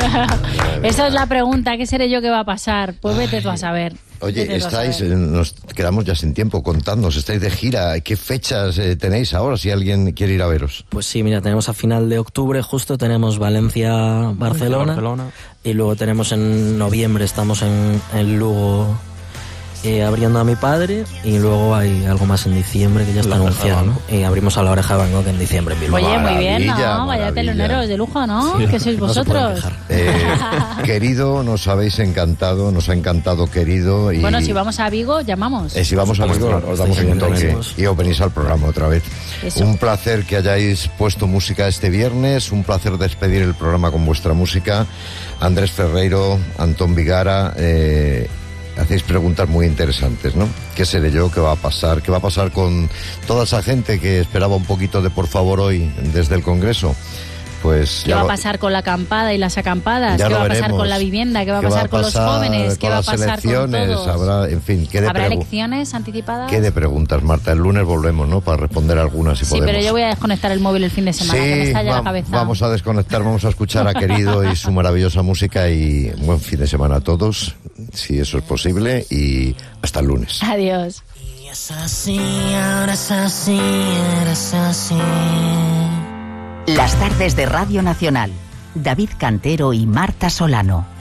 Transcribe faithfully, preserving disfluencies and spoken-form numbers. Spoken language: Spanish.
Esa es la pregunta, ¿qué seré yo que va a pasar? Pues vete tú a saber. Oye, estáis, nos quedamos ya sin tiempo, contadnos, estáis de gira, ¿qué fechas eh, tenéis ahora si alguien quiere ir a veros? Pues sí, mira, tenemos a final de octubre justo, tenemos Valencia, Barcelona, Barcelona. Y luego tenemos en noviembre, estamos en, en Lugo eh, abriendo a mi padre, y luego hay algo más en diciembre que ya está anunciado, ¿no? Y abrimos a la Oreja de Van Gogh en diciembre en Bilbao. Oye, muy bien, ¿no? Maravilla. Vaya teloneros de lujo, ¿no? Sí, ¿Qué sois no se vosotros? pueden Eh, querido, nos habéis encantado, nos ha encantado, querido. Y Bueno, si vamos a Vigo, llamamos. Eh, si vamos a Vigo, os damos un toque y os venís al programa otra vez. Eso. Un placer que hayáis puesto música este viernes, un placer despedir el programa con vuestra música. Andrés Ferreiro, Antón Vigara, eh, hacéis preguntas muy interesantes, ¿no? ¿Qué seré yo? ¿Qué va a pasar? ¿Qué va a pasar con toda esa gente que esperaba un poquito de por favor hoy desde el Congreso? Pues ¿Qué ya va a lo, pasar con la acampada y las acampadas? ya ¿Qué lo va a pasar veremos. con la vivienda? ¿Qué va a ¿Qué pasar con los jóvenes? ¿Qué con va a las pasar con elecciones? todos? Habrá, en fin, ¿qué de ¿Habrá pregu- elecciones anticipadas? ¿Qué de preguntas, Marta? El lunes volvemos, ¿no? Para responder algunas si Sí, podemos. pero yo voy a desconectar el móvil el fin de semana, que me Sí, estalla va- la cabeza. vamos a desconectar, vamos a escuchar a Querido y su maravillosa música, y buen fin de semana a todos, si eso es posible, y hasta el lunes. Adiós. Y es así, ahora es así, eres así. Las tardes de Radio Nacional. David Cantero y Marta Solano.